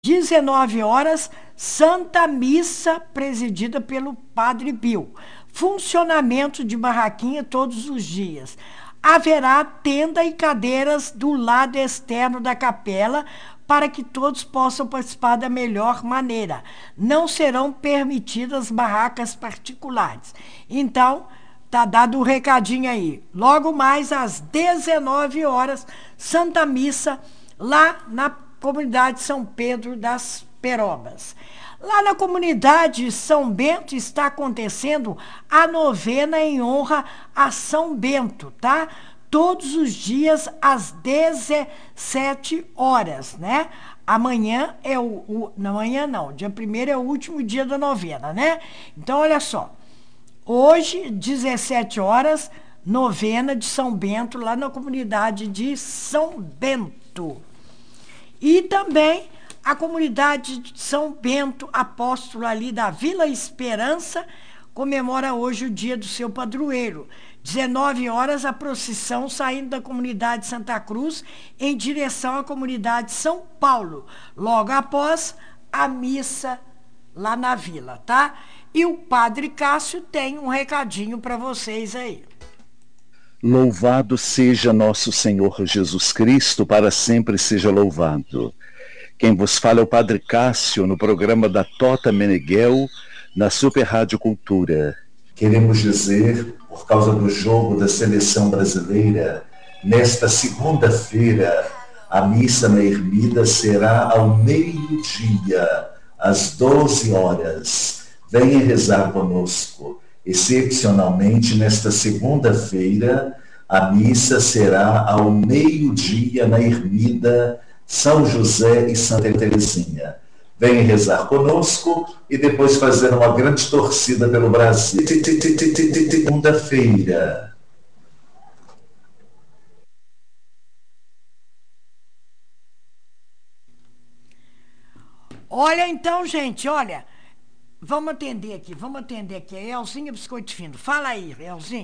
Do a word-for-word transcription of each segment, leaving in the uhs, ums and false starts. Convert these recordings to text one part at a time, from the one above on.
dezenove horas, Santa Missa presidida pelo Padre Pio. Funcionamento de barraquinha todos os dias. Haverá tenda e cadeiras do lado externo da capela para que todos possam participar da melhor maneira. Não serão permitidas barracas particulares. Então, tá dado o recadinho aí. Logo mais às dezenove horas, Santa Missa, lá na comunidade São Pedro das Perobas. Lá na comunidade São Bento está acontecendo a novena em honra a São Bento, tá? Todos os dias às dezessete horas, né? Amanhã é o, o... Não, amanhã não. Dia primeiro é o último dia da novena, né? Então, olha só. Hoje, dezessete horas, novena de São Bento, lá na comunidade de São Bento. E também a comunidade de São Bento Apóstolo ali da Vila Esperança comemora hoje o dia do seu padroeiro. dezenove horas, a procissão saindo da comunidade Santa Cruz em direção à comunidade São Paulo. Logo após, a missa lá na vila, tá? E o Padre Cássio tem um recadinho para vocês aí. Louvado seja nosso Senhor Jesus Cristo, para sempre seja louvado. Quem vos fala é o Padre Cássio, no programa da Tota Meneghel, na Super Rádio Cultura. Queremos dizer, por causa do jogo da seleção brasileira, nesta segunda-feira, a missa na Ermida será ao meio-dia, às doze horas. Venha rezar conosco. Excepcionalmente, nesta segunda-feira, a missa será ao meio-dia na Ermida São José e Santa Teresinha. Venha rezar conosco e depois fazer uma grande torcida pelo Brasil. Segunda-feira. Olha então, gente, olha... Vamos atender aqui, vamos atender aqui. É Elzinha Biscoito Fino. Fala aí, Elzinha.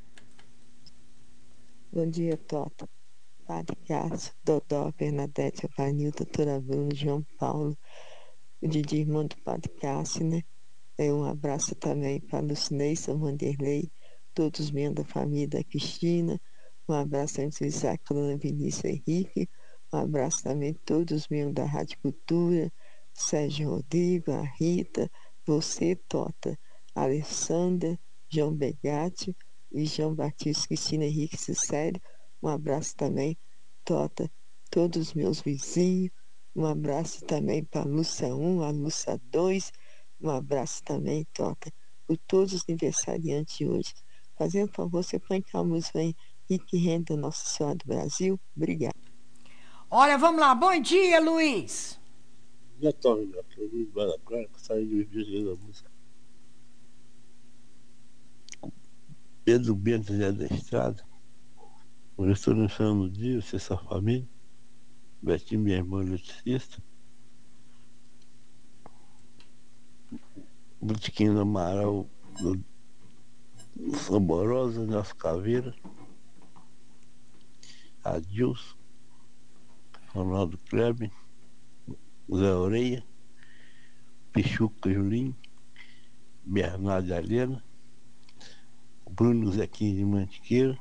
Bom dia, Tota. Padre Cássio, Dodó, Bernadette, Avanilda, doutora Bruno, João Paulo, o Didi, irmão do Padre Cássio, né? É, um abraço também para Lucinei, São Vanderlei, todos os membros da família da Cristina. Um abraço também para o Isaac, Dona Vinícius Henrique. Um abraço também a todos os membros da Rádio Cultura, Sérgio Rodrigo, a Rita, você, Tota, Alessandra, João Begatti e João Batista, Cristina Henrique Cicério. Um abraço também, Tota, todos os meus vizinhos. Um abraço também para a Lúcia um, a Lúcia dois. Um abraço também, Tota, por todos os aniversariantes de hoje. Fazendo favor, você põe cá a música aí, Rique Renda Nossa Senhora do Brasil. Obrigada. Olha, vamos lá. Bom dia, Luiz. Já estou, já estou Luiz Baraclara, que saiu de vídeo da música. Pedro Bento já da Estrada. Eu estou lançando no dia, você e sua família. Betinho, minha irmã eletricista. Botiquinho do Amaral, do Saborosa, Nelson Caveira. Adilson. Ronaldo Kleber. Zé Oreia, Pichuca Julinho, Bernardo Helena, Bruno Zequinha de Mantiqueira,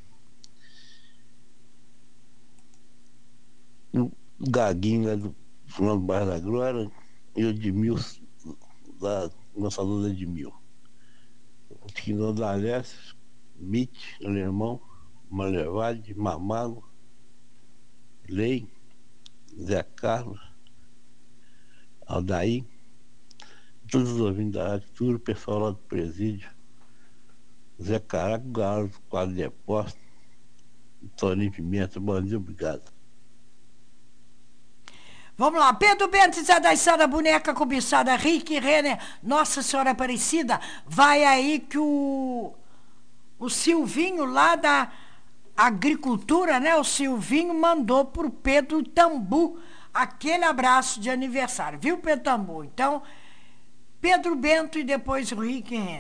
o Gaguinho lá do final do bairro da Glória e o Edmilson, da lançadora da Edmil. O Tiquinão da Alessia, Mitch, Alemão, Malevade, Mamago, Lei, Zé Carlos, Aldaí, todos os ouvintes da Rádio Cultura, o pessoal lá do presídio, Zé Caraca, Galo do quadro de aposta, Toninho Pimenta, bom dia, obrigado. Vamos lá, Pedro Bento, Zé da Estrada, Boneca Cobiçada, Rick Renner, Nossa Senhora Aparecida, vai aí que o, o Silvinho lá da Agricultura, né, o Silvinho mandou pro Pedro Tambu, aquele abraço de aniversário, viu, Pedro Tambu? Então, Pedro Bento e depois o Rick Renner.